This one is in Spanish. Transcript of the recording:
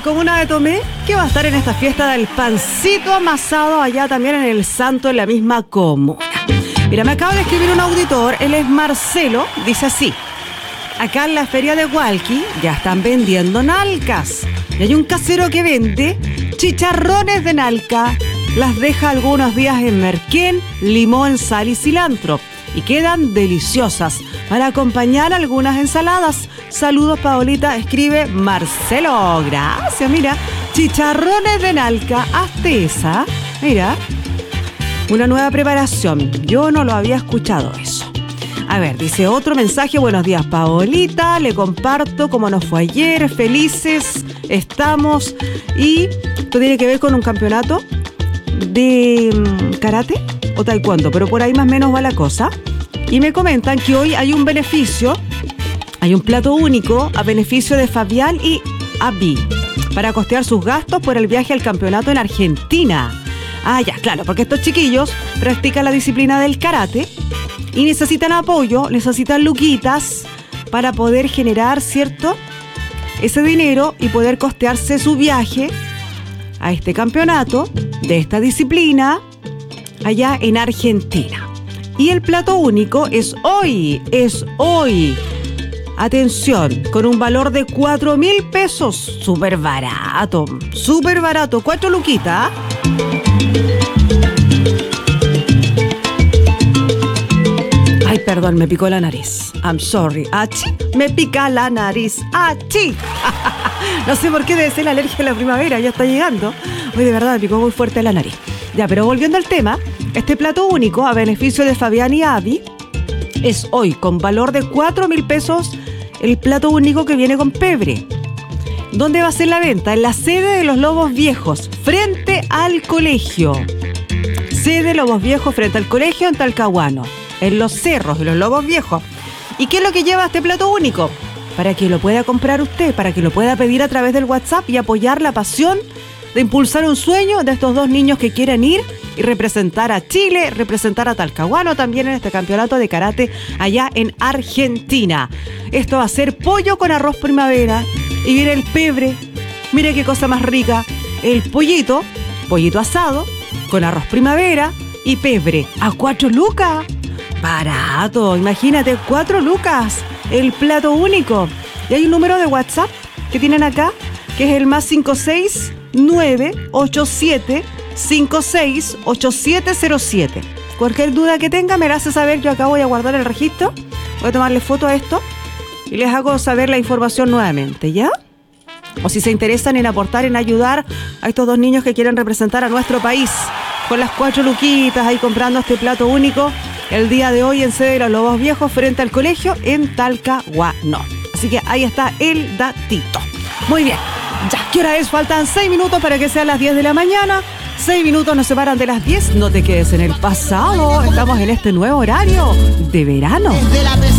comuna de Tomé, que va a estar en esta fiesta del pancito amasado allá también en el Santo, en la misma comuna. Mira, me acaba de escribir un auditor, él es Marcelo, dice así: acá en la feria de Hualqui ya están vendiendo nalcas. Y hay un casero que vende chicharrones de nalca. Las deja algunos días en merquén, limón, sal y cilantro. Y quedan deliciosas para acompañar algunas ensaladas. Saludos, Paolita, escribe Marcelo. Gracias, mira. Chicharrones de nalca, hazte esa. Mira, una nueva preparación. Yo no lo había escuchado eso. A ver, dice otro mensaje. Buenos días, Paolita. Le comparto cómo nos fue ayer. Felices estamos. Y esto tiene que ver con un campeonato de karate o taekwondo, pero por ahí más o menos va la cosa. Y me comentan que hoy hay un beneficio, hay un plato único a beneficio de Fabián y Abby para costear sus gastos por el viaje al campeonato en Argentina. Ah, ya, claro, porque estos chiquillos practican la disciplina del karate y necesitan apoyo, necesitan luquitas para poder generar, ¿cierto?, ese dinero y poder costearse su viaje a este campeonato de esta disciplina allá en Argentina. Y el plato único es hoy. Atención, con un valor de 4.000 pesos. Súper barato, 4 luquitas. Ay, perdón, me picó la nariz. I'm sorry. ¡Achí! Me pica la nariz. ¡Achí! No sé por qué, debe ser la alergia a la primavera, ya está llegando. Hoy de verdad me picó muy fuerte la nariz. Ya, pero volviendo al tema, este plato único a beneficio de Fabián y Abby es hoy con valor de 4.000 pesos el plato único que viene con pebre. ¿Dónde va a ser la venta? En la sede de los Lobos Viejos, frente al colegio. Sede Lobos Viejos frente al colegio en Talcahuano, en los cerros de los Lobos Viejos. ¿Y qué es lo que lleva este plato único? Para que lo pueda comprar usted, para que lo pueda pedir a través del WhatsApp y apoyar la pasión de impulsar un sueño de estos dos niños que quieren ir y representar a Chile, representar a Talcahuano también en este campeonato de karate allá en Argentina. Esto va a ser pollo con arroz primavera y viene el pebre. Mire qué cosa más rica. El pollito asado con arroz primavera y pebre a 4 lucas. Barato, imagínate, 4 lucas. El plato único. Y hay un número de WhatsApp que tienen acá, que es el más 56987568707. Cualquier duda que tenga me la hace saber. Yo acá voy a guardar el registro, voy a tomarle foto a esto y les hago saber la información nuevamente, ¿ya? O si se interesan en aportar, en ayudar a estos dos niños que quieren representar a nuestro país con las 4 luquitas ahí comprando este plato único el día de hoy en sede de los Lobos Viejos frente al colegio en Talcahuano. Así que ahí está el datito. Muy bien, ya, ¿qué hora es? Faltan 6 minutos para que sean las 10 de la mañana. 6 minutos nos separan de las 10. No te quedes en el pasado. Estamos en este nuevo horario de verano.